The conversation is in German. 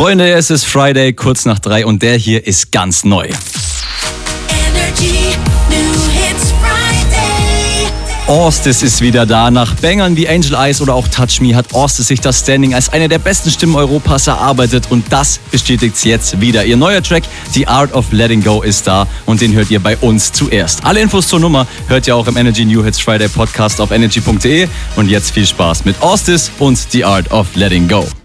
Freunde, es ist Friday, kurz nach 3 und der hier ist ganz neu. Orsted ist wieder da. Nach Bangern wie Angel Eyes oder auch Touch Me hat Orsted sich das Standing als eine der besten Stimmen Europas erarbeitet und das bestätigt es jetzt wieder. Ihr neuer Track, The Art of Letting Go, ist da und den hört ihr bei uns zuerst. Alle Infos zur Nummer hört ihr auch im Energy New Hits Friday Podcast auf energy.de und jetzt viel Spaß mit Orsted und The Art of Letting Go.